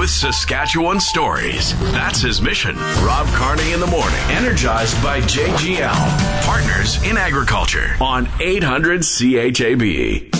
with Saskatchewan stories. That's his mission. Rob Carney in the morning. Energized by JGL. Partners in Agriculture on 800 CHAB.